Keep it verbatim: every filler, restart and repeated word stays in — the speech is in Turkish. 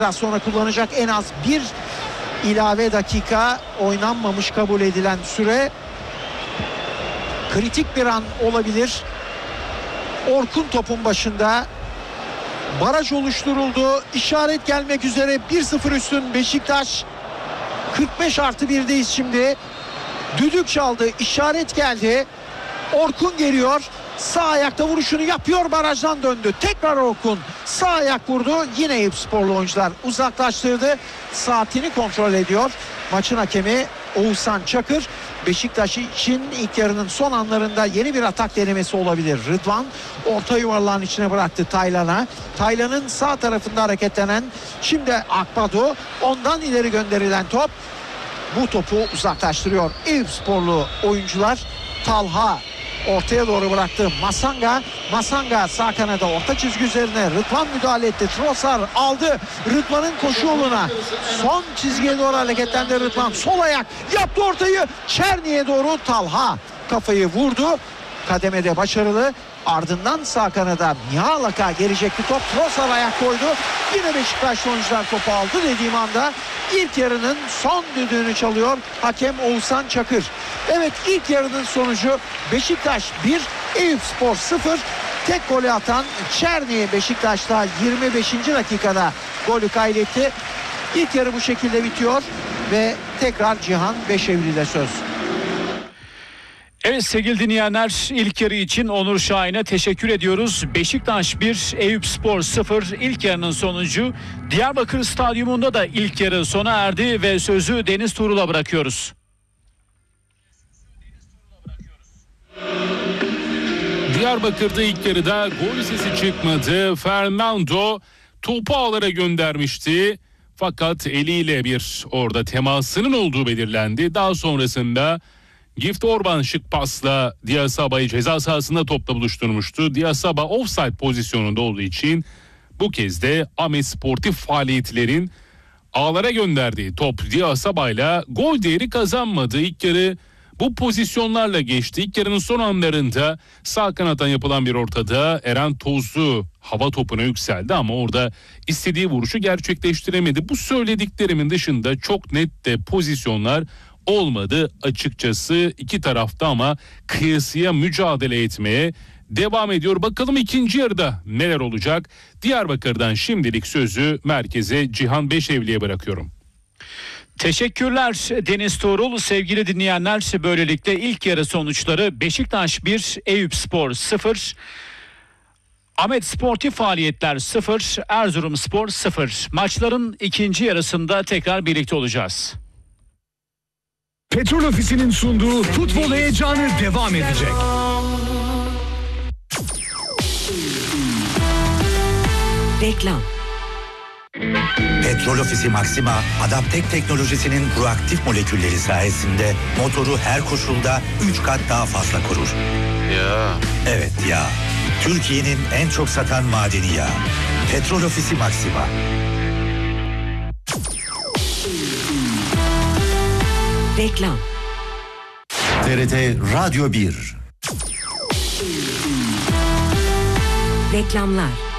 Biraz sonra kullanacak en az bir ilave dakika oynanmamış kabul edilen süre. Kritik bir an olabilir. Orkun topun başında. Baraj oluşturuldu. İşaret gelmek üzere. bir sıfır üstün Beşiktaş. kırk beş artı birdeyiz şimdi. Düdük çaldı. İşaret geldi. Orkun geliyor. Sağ ayakta vuruşunu yapıyor. Barajdan döndü. Tekrar Orkun. Sağ ayak vurdu. Yine Eyüpsporlu oyuncular uzaklaştırdı. Saatini kontrol ediyor. Maçın hakemi Oğuzhan Çakır. Beşiktaş için ilk yarının son anlarında yeni bir atak denemesi olabilir. Rıdvan orta yuvarlağın içine bıraktı Taylan'a. Taylan'ın sağ tarafında hareketlenen şimdi Akbado. Ondan ileri gönderilen top bu topu uzaklaştırıyor. Eyüpsporlu oyuncular. Talha ortaya doğru bıraktı. Masanga. Masanga sağ kanada orta çizgi üzerine. Rıdvan müdahale etti. Trossard aldı. Rıdvan'ın koşu yoluna. Son çizgiye doğru hareketlendi Rıdvan. Sol ayak yaptı ortayı. Çerni'ye doğru Talha kafayı vurdu. Kademede başarılı. Ardından sağ kanada Mihalak'a gelecekti top. Trossard ayak koydu. Yine Beşiktaşlı oyuncular topu aldı dediğim anda ilk yarının son düdüğünü çalıyor hakem Oğuzhan Çakır. Evet, ilk yarının sonucu Beşiktaş bir, Eyüpspor sıfır. Tek golü atan Çerni Beşiktaş'ta yirmi beşinci dakikada golü kaydetti. İlk yarı bu şekilde bitiyor ve tekrar Cihan Beşevli'de söz. Evet sevgili dinleyenler, ilk yarı için Onur Şahin'e teşekkür ediyoruz. Beşiktaş bir, Eyüpspor sıfır ilk yarının sonucu. Diyarbakır Stadyumunda da ilk yarı sona erdi ve sözü Deniz Tuğrul'a bırakıyoruz. Diyarbakır'da ilk yarıda gol sesi çıkmadı. Fernando topu ağlara göndermişti. Fakat eliyle bir orada temasının olduğu belirlendi. Daha sonrasında Gift Orban şık pasla Diasaba'yı ceza sahasında topla buluşturmuştu. Diasaba offside pozisyonunda olduğu için bu kez de Ahmet Sportif faaliyetlerin ağlara gönderdiği top Diasaba'yla gol değeri kazanmadı. İlk yarı bu pozisyonlarla geçti. İlk yarının son anlarında sağ kanattan yapılan bir ortada Eren Tozlu hava topuna yükseldi ama orada istediği vuruşu gerçekleştiremedi. Bu söylediklerimin dışında çok net de pozisyonlar olmadı açıkçası iki tarafta, ama kıyasıya mücadele etmeye devam ediyor. Bakalım ikinci yarıda neler olacak? Diyarbakır'dan şimdilik sözü merkeze Cihan Beşevli'ye bırakıyorum. Teşekkürler Deniz Tuğrul. Sevgili dinleyenler, böylelikle ilk yarı sonuçları Beşiktaş bir, Eyüpspor sıfır. Ahmet Sportif Faaliyetler sıfır, Erzurumspor sıfır. Maçların ikinci yarısında tekrar birlikte olacağız. Petrol Ofisi'nin sunduğu futbol heyecanı devam edecek. Reklam. Petrol Ofisi Maxima, Adaptek teknolojisinin proaktif molekülleri sayesinde motoru her koşulda üç kat daha fazla korur. Ya. Evet ya. Türkiye'nin en çok satan madeni yağı. Petrol Ofisi Maxima. Reklam. T R T Radyo bir. Reklamlar.